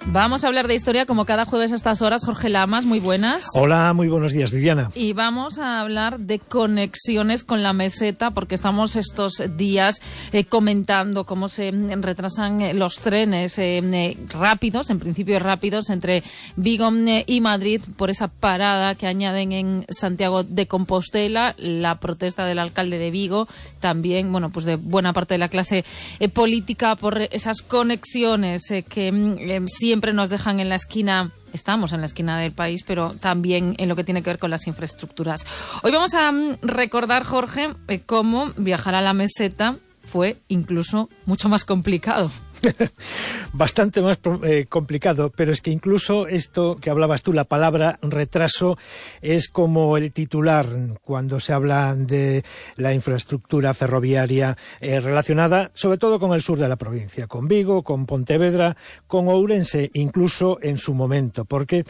Vamos a hablar de historia como cada jueves a estas horas. Jorge Lamas, muy buenas. Hola, muy buenos días, Viviana. Y vamos a hablar de conexiones con la meseta, porque estamos estos días comentando cómo se retrasan los trenes rápidos, en principio rápidos, entre Vigo y Madrid por esa parada que añaden en Santiago de Compostela, la protesta del alcalde de Vigo, también, bueno, pues de buena parte de la clase política por esas conexiones que siempre nos dejan en la esquina. Estamos en la esquina del país, pero también en lo que tiene que ver con las infraestructuras. Hoy vamos a recordar, Jorge, cómo viajar a la meseta fue incluso mucho más complicado. Bastante más complicado, pero es que incluso esto que hablabas tú, la palabra retraso, es como el titular cuando se habla de la infraestructura ferroviaria relacionada sobre todo con el sur de la provincia, con Vigo, con Pontevedra, con Ourense, incluso en su momento, porque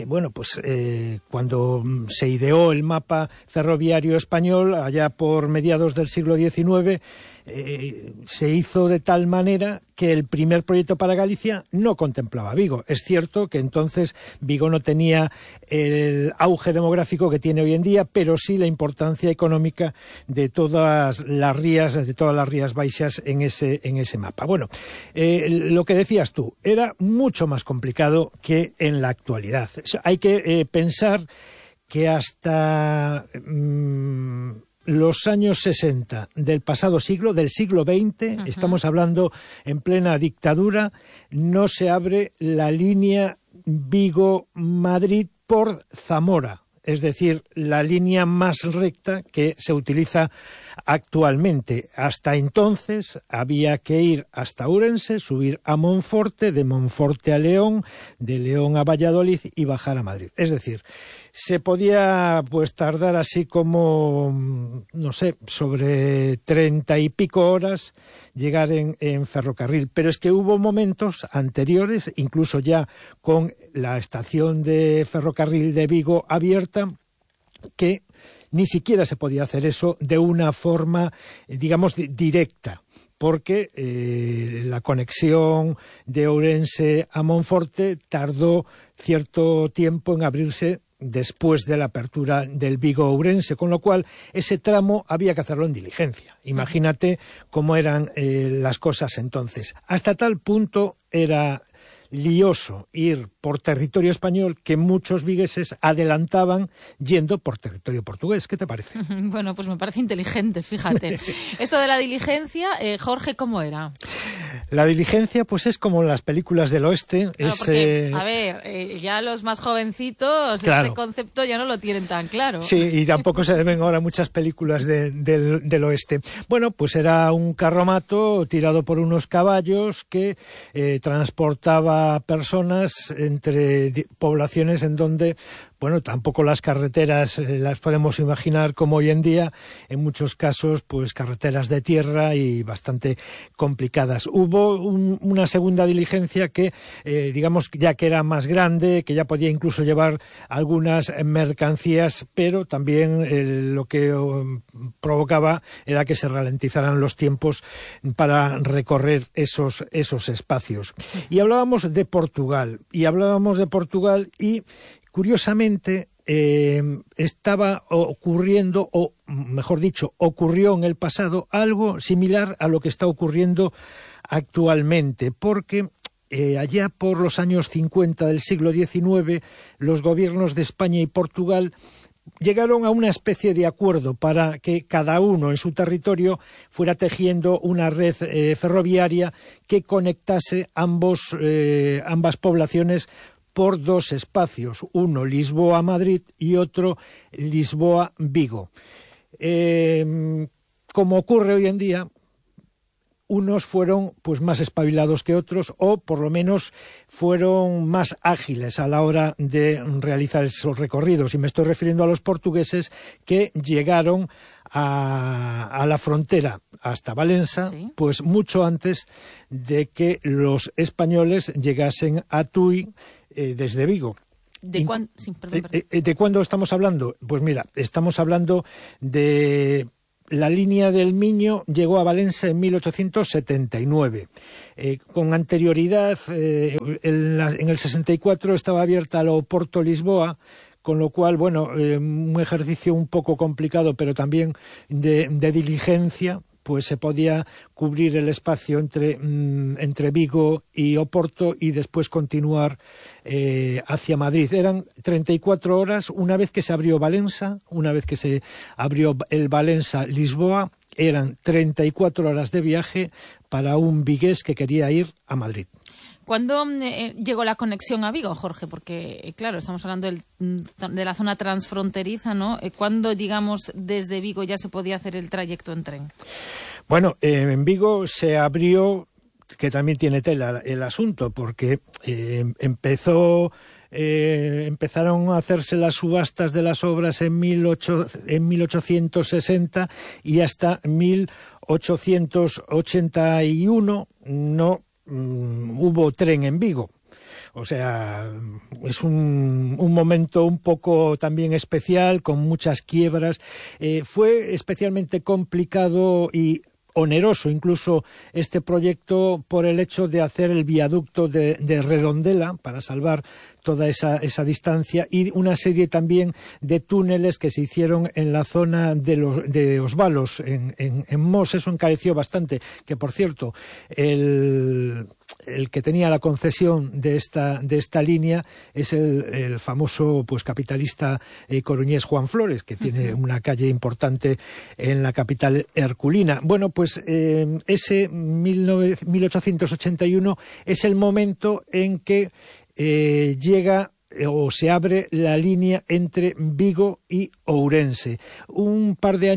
cuando se ideó el mapa ferroviario español allá por mediados del siglo XIX, se hizo de tal manera que el primer proyecto para Galicia no contemplaba Vigo. Es cierto que entonces Vigo no tenía el auge demográfico que tiene hoy en día, pero sí la importancia económica de todas las rías baixas en ese mapa. Bueno, lo que decías tú, era mucho más complicado que en la actualidad. Hay que pensar que hasta los años 60 del pasado siglo, del siglo XX, estamos hablando en plena dictadura, no se abre la línea Vigo-Madrid por Zamora, es decir, la línea más recta que se utiliza actualmente. Hasta entonces había que ir hasta Ourense, subir a Monforte, de Monforte a León, de León a Valladolid y bajar a Madrid. Es decir, se podía tardar así como, no sé, sobre 30 y pico horas llegar en ferrocarril. Pero es que hubo momentos anteriores, incluso ya con la estación de ferrocarril de Vigo abierta, que ni siquiera se podía hacer eso de una forma, digamos, directa, porque la conexión de Ourense a Monforte tardó cierto tiempo en abrirse después de la apertura del Vigo-Ourense, con lo cual ese tramo había que hacerlo en diligencia. Imagínate cómo eran las cosas entonces. Hasta tal punto era lioso ir por territorio español que muchos vigueses adelantaban yendo por territorio portugués. ¿Qué te parece? Bueno, pues me parece inteligente, fíjate. Esto de la diligencia, Jorge, ¿cómo era? La diligencia, pues es como en las películas del oeste. Claro, porque, a ver, ya los más jovencitos, claro, este concepto ya no lo tienen tan claro. Sí, y tampoco se ven ahora muchas películas del oeste. Bueno, pues era un carromato tirado por unos caballos que transportaba personas entre poblaciones en donde, bueno, tampoco las carreteras las podemos imaginar como hoy en día, en muchos casos, pues carreteras de tierra y bastante complicadas. Hubo una segunda diligencia que, digamos, ya que era más grande, que ya podía incluso llevar algunas mercancías, pero también lo que provocaba era que se ralentizaran los tiempos para recorrer esos espacios. Y hablábamos de Portugal, y curiosamente, estaba ocurriendo, o mejor dicho, ocurrió en el pasado algo similar a lo que está ocurriendo actualmente, porque allá por los años 50 del siglo XIX, los gobiernos de España y Portugal llegaron a una especie de acuerdo para que cada uno en su territorio fuera tejiendo una red ferroviaria que conectase ambas poblaciones por dos espacios, uno Lisboa-Madrid y otro Lisboa-Vigo. Como ocurre hoy en día, unos fueron pues más espabilados que otros, o por lo menos fueron más ágiles a la hora de realizar esos recorridos. Y me estoy refiriendo a los portugueses, que llegaron a la frontera hasta Valencia, ¿sí?, pues mucho antes de que los españoles llegasen a Tui desde Vigo. ¿De cuándo? Sí, perdón. ¿De cuándo estamos hablando? Pues mira, estamos hablando de la línea del Miño llegó a Valencia en 1879. Con anterioridad, en el 64 estaba abierta la Oporto-Lisboa, con lo cual, bueno, un ejercicio un poco complicado, pero también de diligencia, pues se podía cubrir el espacio entre Vigo y Oporto y después continuar hacia Madrid. Eran 34 horas una vez que se abrió Valencia, una vez que se abrió el Valencia-Lisboa, eran 34 horas de viaje para un vigués que quería ir a Madrid. ¿Cuándo llegó la conexión a Vigo, Jorge? Porque, claro, estamos hablando de la zona transfronteriza, ¿no? ¿Cuándo, digamos, desde Vigo ya se podía hacer el trayecto en tren? Bueno, en Vigo se abrió, que también tiene tela el asunto, porque empezaron a hacerse las subastas de las obras en 1860 y hasta 1881 no hubo tren en Vigo. O sea, es un momento un poco también especial, con muchas quiebras. Fue especialmente complicado y oneroso incluso este proyecto por el hecho de hacer el viaducto de Redondela para salvar toda esa distancia, y una serie también de túneles que se hicieron en la zona de Osvalos, en Mos. Eso encareció bastante, que por cierto, el que tenía la concesión de esta línea es el famoso capitalista coruñés Juan Flores, que tiene una calle importante en la capital herculina. Bueno, pues ese 1881 es el momento en que llega o se abre la línea entre Vigo y Ourense. Un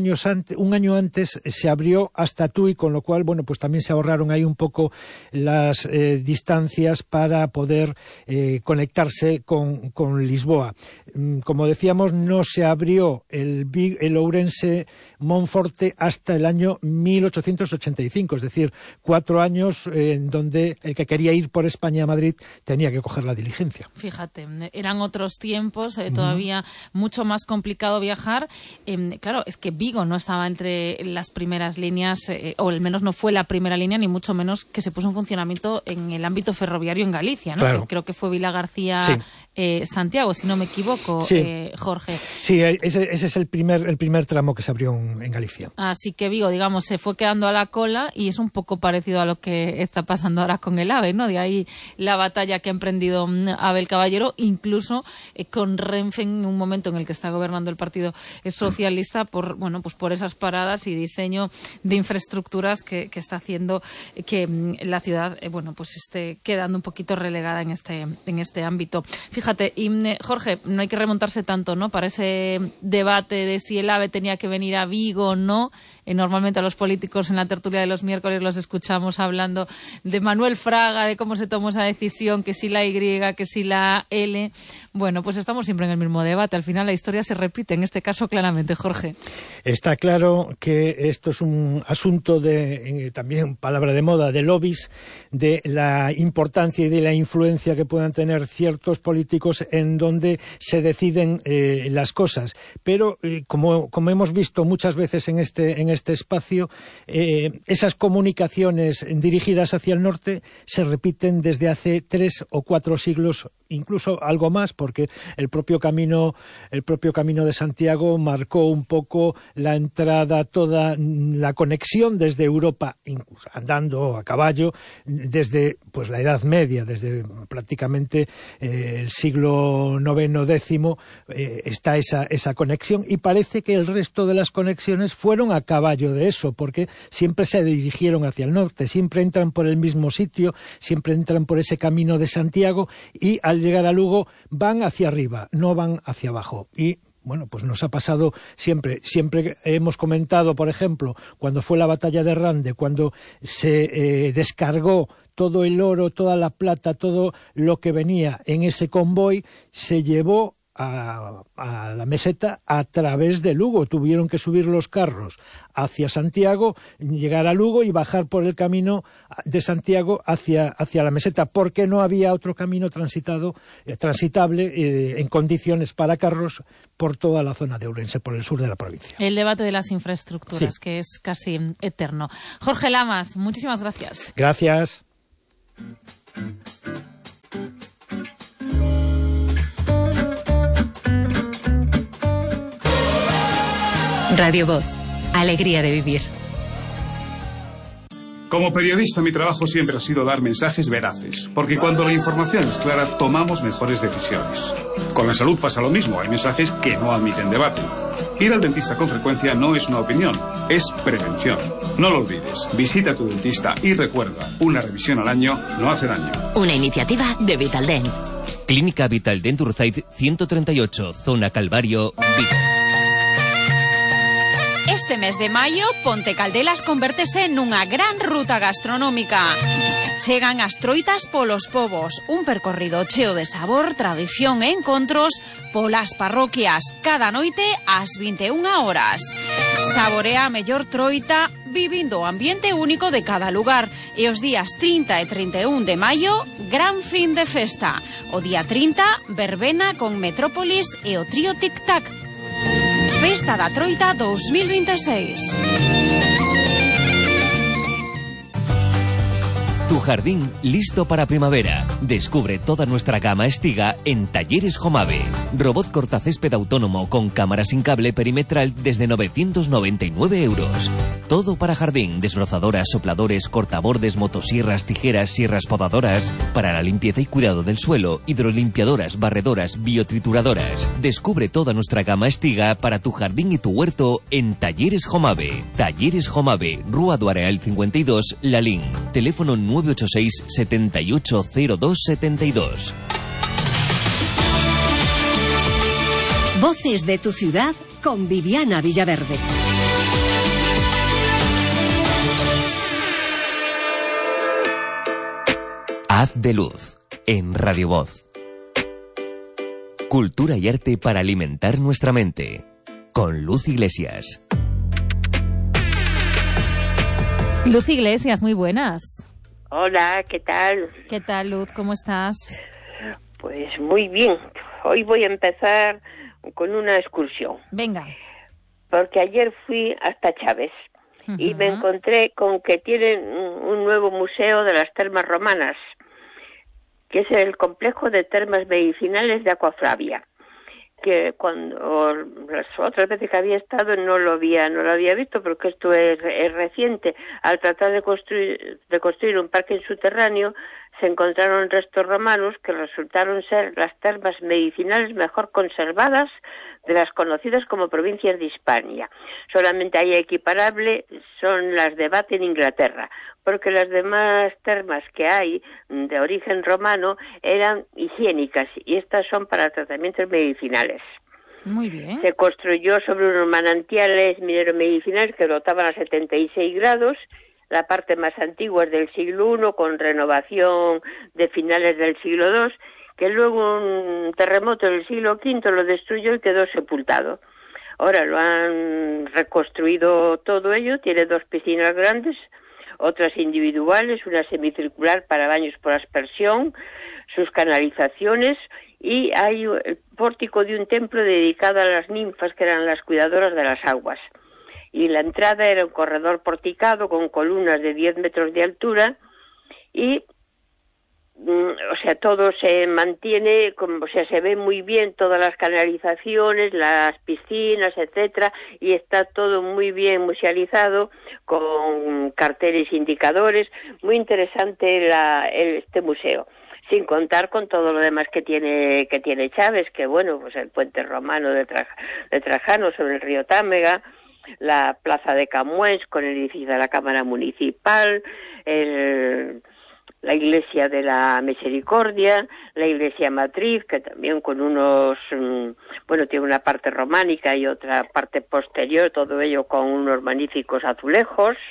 año antes se abrió hasta Tui, con lo cual, bueno, pues también se ahorraron ahí un poco las distancias para poder conectarse con Lisboa. Como decíamos, no se abrió el Ourense-Monforte hasta el año 1885, es decir, 4 años en donde el que quería ir por España a Madrid tenía que coger la diligencia. Fíjate, eran otros tiempos, todavía mucho más complicado viajar. Claro, es que Vigo no estaba entre las primeras líneas, o al menos no fue la primera línea, ni mucho menos que se puso en funcionamiento en el ámbito ferroviario en Galicia, ¿no? Claro. Creo que fue Vila García, sí. Santiago, si no me equivoco, sí. Jorge. Sí, ese es el primer tramo que se abrió en Galicia. Así que Vigo, digamos, se fue quedando a la cola, y es un poco parecido a lo que está pasando ahora con el AVE, ¿no? De ahí la batalla que ha emprendido Abel Caballero, incluso con Renfe, en un momento en el que está gobernando el Partido Socialista, por esas paradas y diseño de infraestructuras que está haciendo que la ciudad esté quedando un poquito relegada en este ámbito. Fíjate, y Jorge, no hay que remontarse tanto, ¿no?, para ese debate de si el AVE tenía que venir a Vigo o no. Normalmente a los políticos en la tertulia de los miércoles los escuchamos hablando de Manuel Fraga, de cómo se tomó esa decisión, que si la Y, que si la L. Bueno, pues estamos siempre en el mismo debate. Al final la historia se repite, en este caso claramente, Jorge. Está claro que esto es un asunto también palabra de moda, de lobbies, de la importancia y de la influencia que puedan tener ciertos políticos en donde se deciden las cosas. Pero como hemos visto muchas veces en este espacio, esas comunicaciones dirigidas hacia el norte se repiten desde hace 3 o 4 siglos, incluso algo más, porque el propio camino de Santiago marcó un poco la entrada, toda la conexión desde Europa, incluso andando a caballo, desde la Edad Media, desde prácticamente el siglo IX-X, está esa conexión, y parece que el resto de las conexiones fueron a caballo de eso, porque siempre se dirigieron hacia el norte, siempre entran por el mismo sitio, siempre entran por ese camino de Santiago, y al llegar a Lugo van hacia arriba, no van hacia abajo. Y bueno, pues nos ha pasado siempre hemos comentado, por ejemplo, cuando fue la batalla de Rande, cuando se descargó todo el oro, toda la plata, todo lo que venía en ese convoy, se llevó a la meseta a través de Lugo. Tuvieron que subir los carros hacia Santiago, llegar a Lugo y bajar por el camino de Santiago hacia la meseta, porque no había otro camino transitable en condiciones para carros por toda la zona de Ourense, por el sur de la provincia. El debate de las infraestructuras, sí, que es casi eterno. Jorge Lamas, muchísimas gracias. Gracias. Radio Voz, alegría de vivir. Como periodista, mi trabajo siempre ha sido dar mensajes veraces, porque cuando la información es clara, tomamos mejores decisiones. Con la salud pasa lo mismo, hay mensajes que no admiten debate. Ir al dentista con frecuencia no es una opinión, es prevención. No lo olvides, visita a tu dentista y recuerda, una revisión al año no hace daño. Una iniciativa de Vitaldent. Clínica Vitaldent Urzaid 138, Zona Calvario, Vigo. Este mes de maio, Ponte Caldelas convértese nunha gran ruta gastronómica. Chegan as troitas polos povos, un percorrido cheo de sabor, tradición e encontros polas parroquias, cada noite ás 21 horas. Saborea a mellor troita vivindo o ambiente único de cada lugar. E os días 30 e 31 de maio, gran fin de festa. O día 30, verbena con Metrópolis e o trío Tic Tac. Festa da Troita 2026. Tu jardín listo para primavera. Descubre toda nuestra gama Estiga en Talleres Jomave. Robot cortacésped autónomo con cámara sin cable perimetral desde 999 euros. Todo para jardín, desbrozadoras, sopladores, cortabordes, motosierras, tijeras, sierras podadoras. Para la limpieza y cuidado del suelo, hidrolimpiadoras, barredoras, biotrituradoras. Descubre toda nuestra gama Estiga para tu jardín y tu huerto en Talleres Jomave. Talleres Jomave, Rúa do Areal 52, Lalín. Teléfono 986 780272. Voces de tu ciudad con Viviana Villaverde. Haz de luz en Radio Voz. Cultura y arte para alimentar nuestra mente. Con Luz Iglesias. Luz Iglesias, muy buenas. Hola, ¿qué tal? ¿Qué tal, Luz? ¿Cómo estás? Pues muy bien. Hoy voy a empezar con una excursión. Venga. Porque ayer fui hasta Chávez y me encontré con que tienen un nuevo museo de las termas romanas, que es el complejo de termas medicinales de Aquaflavia, que cuando las otras veces que había estado no lo había visto, porque esto es reciente. Al tratar de construir un parque subterráneo, se encontraron restos romanos que resultaron ser las termas medicinales mejor conservadas de las conocidas como provincias de Hispania. Solamente ahí equiparable son las de Bath en Inglaterra, porque las demás termas que hay de origen romano eran higiénicas y estas son para tratamientos medicinales. Muy bien. Se construyó sobre unos manantiales minero-medicinales que brotaban a 76 grados. La parte más antigua es del siglo I, con renovación de finales del siglo II, que luego un terremoto del siglo V lo destruyó y quedó sepultado. Ahora lo han reconstruido todo ello, tiene 2 piscinas grandes, otras individuales, una semicircular para baños por aspersión, sus canalizaciones, y hay el pórtico de un templo dedicado a las ninfas, que eran las cuidadoras de las aguas. Y la entrada era un corredor porticado con columnas de 10 metros de altura y, todo se mantiene, se ve muy bien todas las canalizaciones, las piscinas, etcétera, y está todo muy bien musealizado con carteles indicadores. Muy interesante este museo. Sin contar con todo lo demás que tiene Chávez, que bueno, pues el puente romano de Trajano sobre el río Támega, la plaza de Camués con el edificio de la Cámara Municipal, la iglesia de la Misericordia, la iglesia matriz, que también con tiene una parte románica y otra parte posterior, todo ello con unos magníficos azulejos.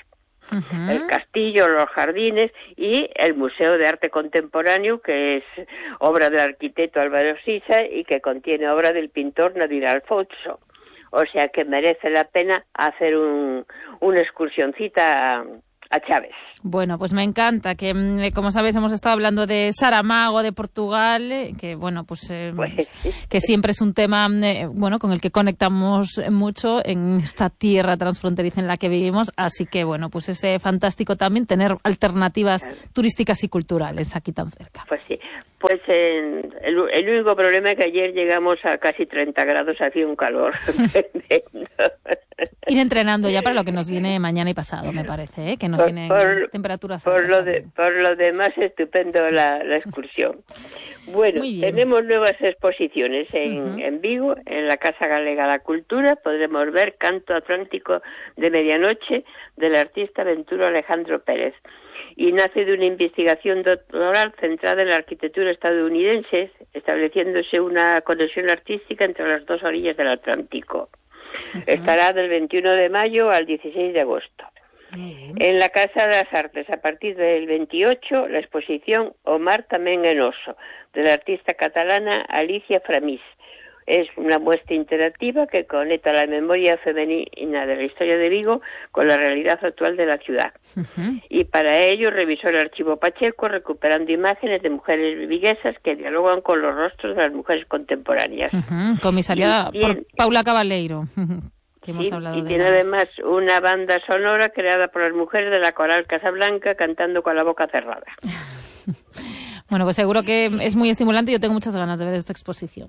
El castillo, los jardines y el Museo de Arte Contemporáneo, que es obra del arquitecto Álvaro Sisa y que contiene obra del pintor Nadir Alfonso. O sea que merece la pena hacer una excursioncita a Chaves. Bueno, pues me encanta que, como sabes, hemos estado hablando de Saramago, de Portugal, que bueno, pues que siempre es un tema bueno, con el que conectamos mucho en esta tierra transfronteriza en la que vivimos, así que bueno, pues es fantástico también tener alternativas turísticas y culturales aquí tan cerca. Pues sí, pues el único problema es que ayer llegamos a casi 30 grados, hacía un calor tremendo. Ir entrenando ya para lo que nos viene mañana y pasado, me parece, ¿eh? Que nos vienen temperaturas altas. Por lo demás, estupendo la excursión. Bueno, tenemos nuevas exposiciones en Vigo, en la Casa Galega de la Cultura. Podremos ver Canto Atlántico de Medianoche del artista Venturo Alejandro Pérez. Y nace de una investigación doctoral centrada en la arquitectura estadounidense, estableciéndose una conexión artística entre las dos orillas del Atlántico. Estará del 21 de mayo al 16 de agosto. En la Casa de las Artes, a partir del 28, la exposición Omar tamén en oso, de la artista catalana Alicia Framis. Es una muestra interactiva que conecta la memoria femenina de la historia de Vigo con la realidad actual de la ciudad. Y para ello revisó el archivo Pacheco, recuperando imágenes de mujeres viguesas que dialogan con los rostros de las mujeres contemporáneas. Comisariada por Paula Cabaleiro. Que hemos hablado y tiene además una banda sonora creada por las mujeres de la Coral Casablanca cantando con la boca cerrada. Bueno, pues seguro que es muy estimulante y yo tengo muchas ganas de ver esta exposición.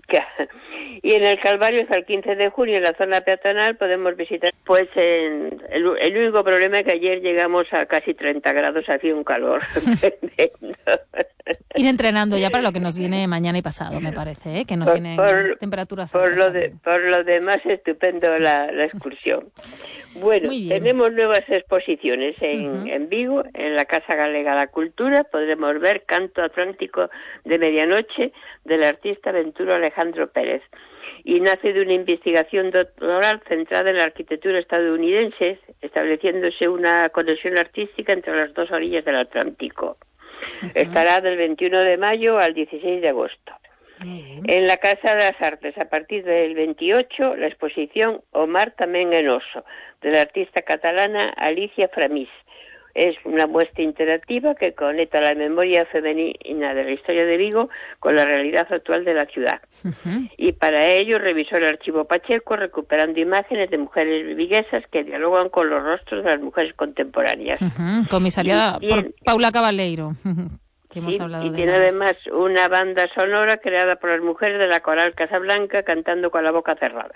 Y en el Calvario, hasta el 15 de junio, en la zona peatonal, podemos visitar, pues el único problema es que ayer llegamos a casi 30 grados, hacía un calor tremendo. Ir entrenando ya para lo que nos viene mañana y pasado, me parece, ¿eh? Que nos vienen temperaturas altas. Por lo demás, estupendo la excursión. Bueno, tenemos nuevas exposiciones en Vigo, en la Casa Galega de la Cultura. Podremos ver Canto Atlántico de Medianoche del artista Venturo Alejandro Pérez. Y nace de una investigación doctoral centrada en la arquitectura estadounidense, estableciéndose una conexión artística entre las dos orillas del Atlántico. Estará del 21 de mayo al 16 de agosto. En la Casa de las Artes, a partir del 28, la exposición Omar tamén en oso, de la artista catalana Alicia Framis. Es una muestra interactiva que conecta la memoria femenina de la historia de Vigo con la realidad actual de la ciudad. Y para ello revisó el archivo Pacheco, recuperando imágenes de mujeres viguesas que dialogan con los rostros de las mujeres contemporáneas. Comisariada por Paula Cabaleiro. Que hemos hablado y tiene además una banda sonora creada por las mujeres de la Coral Casablanca cantando con la boca cerrada.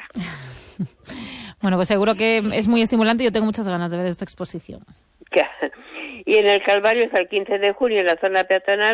Bueno, pues seguro que es muy estimulante y yo tengo muchas ganas de ver esta exposición. Y en el Calvario, hasta el 15 de junio, en la zona peatonal,